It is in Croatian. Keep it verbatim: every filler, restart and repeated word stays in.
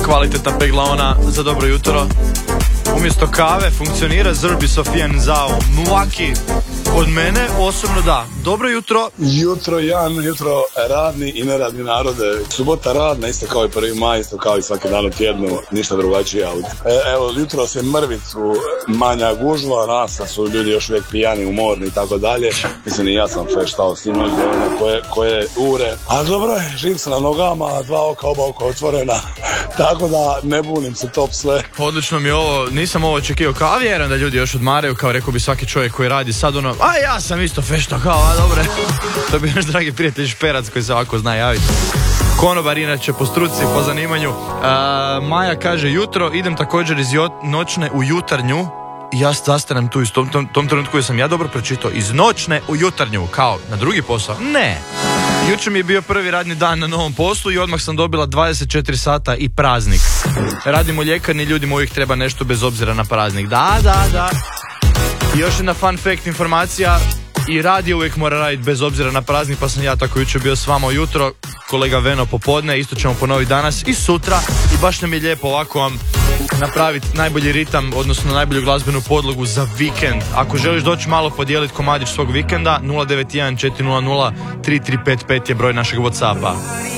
Kvalitetna peglaona za dobro jutro. Umjesto kave funkcionira Zrbi Sofijan Zao Mwaki. Od mene osobno da. Dobro jutro. Jutro, Jan, jutro radni i neradni narode. Subota radna, isto kao i prvi maj, isto kao i svaki dan u tjednu, ništa drugačije. E, evo, jutro se mrvicu manja gužva, nasa su ljudi još uvijek pijani, umorni i tako dalje. Mislim, i ja sam feštao s njima koje, koje ure. A dobro je, živ sam na nogama, dva oka, oba oka otvorena. Tako da ne bunim se, top sve. Odlično mi je ovo, nisam ovo očekio, kao, a vjerujem da ljudi još odmaraju, kao rekao bi svaki čovjek koji radi sad ono, a ja sam isto feštao, kao, a dobro. To bi naš dragi prijatelj Šperac koji se ovako zna javiti. Konobar inače po struci, po zanimanju. A, Maja kaže jutro, idem također iz jot, noćne u jutarnju. I ja zastanem tu, u tom, tom, tom trenutku koji sam ja dobro pročitao, iz noćne u jutarnju, kao na drugi posao. Ne. Jučer mi je bio prvi radni dan na novom poslu i odmah sam dobila dvadeset četiri sata i praznik. Radim u ljekarni, ljudima uvijek treba nešto bez obzira na praznik. Da, da, da. I još jedna fun fact informacija, i radio uvijek mora raditi bez obzira na praznik, pa sam ja tako jučer bio s vama ujutro, kolega Veno popodne, isto ćemo ponoviti danas i sutra i baš nam je lijepo ovako vam napraviti najbolji ritam, odnosno najbolju glazbenu podlogu za vikend. Ako želiš doći malo podijeliti komadić svog vikenda, nula devet jedan četiri nula nula tri tri pet pet je broj našeg Whatsappa.